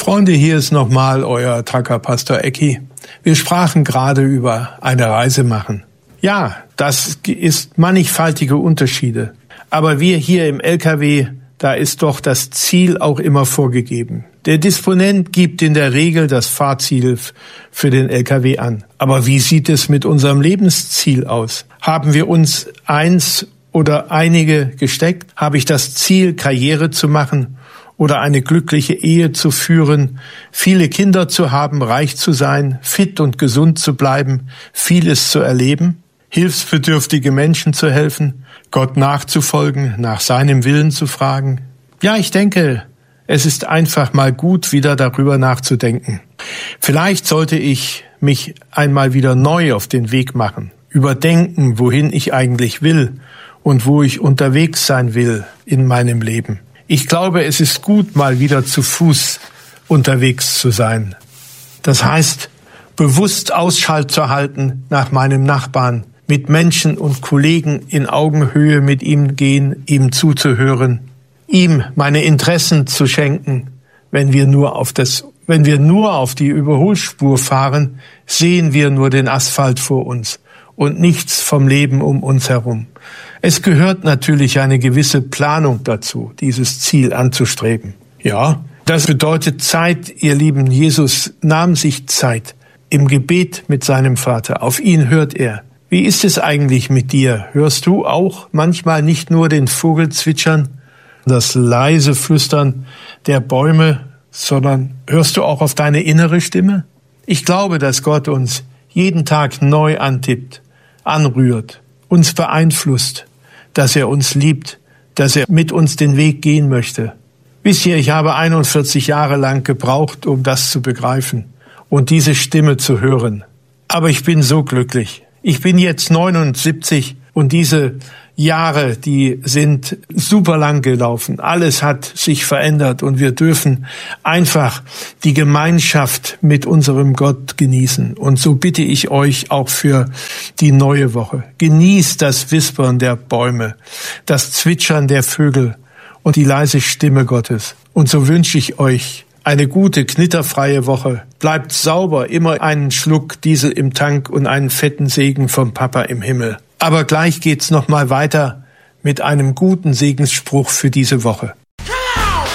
Freunde, hier ist nochmal euer Tracker Pastor Ecki. Wir sprachen gerade über eine Reise machen. Ja, das ist mannigfaltige Unterschiede. Aber wir hier im LKW, da ist doch das Ziel auch immer vorgegeben. Der Disponent gibt in der Regel das Fahrziel für den LKW an. Aber wie sieht es mit unserem Lebensziel aus? Haben wir uns eins oder einige gesteckt? Habe ich das Ziel, Karriere zu machen oder eine glückliche Ehe zu führen, viele Kinder zu haben, reich zu sein, fit und gesund zu bleiben, vieles zu erleben, hilfsbedürftige Menschen zu helfen, Gott nachzufolgen, nach seinem Willen zu fragen? Ja, ich denke, es ist einfach mal gut, wieder darüber nachzudenken. Vielleicht sollte ich mich einmal wieder neu auf den Weg machen, überdenken, wohin ich eigentlich will und wo ich unterwegs sein will in meinem Leben. Ich glaube, es ist gut, mal wieder zu Fuß unterwegs zu sein. Das heißt, bewusst Ausschau zu halten nach meinem Nachbarn, mit Menschen und Kollegen in Augenhöhe mit ihm gehen, ihm zuzuhören, ihm meine Interessen zu schenken. Wenn wir nur auf die Überholspur fahren, sehen wir nur den Asphalt vor uns und nichts vom Leben um uns herum. Es gehört natürlich eine gewisse Planung dazu, dieses Ziel anzustreben. Ja, das bedeutet Zeit, ihr Lieben. Jesus nahm sich Zeit im Gebet mit seinem Vater. Auf ihn hört er. Wie ist es eigentlich mit dir? Hörst du auch manchmal nicht nur den Vogel zwitschern, das leise Flüstern der Bäume, sondern hörst du auch auf deine innere Stimme? Ich glaube, dass Gott uns jeden Tag neu antippt, anrührt, uns beeinflusst, dass er uns liebt, dass er mit uns den Weg gehen möchte. Wisst ihr, ich habe 41 Jahre lang gebraucht, um das zu begreifen und diese Stimme zu hören. Aber ich bin so glücklich. Ich bin jetzt 79 und diese Jahre, die sind super lang gelaufen. Alles hat sich verändert und wir dürfen einfach die Gemeinschaft mit unserem Gott genießen. Und so bitte ich euch auch für die neue Woche. Genießt das Wispern der Bäume, das Zwitschern der Vögel und die leise Stimme Gottes. Und so wünsche ich euch eine gute, knitterfreie Woche. Bleibt sauber, immer einen Schluck Diesel im Tank und einen fetten Segen vom Papa im Himmel. Aber gleich geht's noch mal weiter mit einem guten Segensspruch für diese Woche.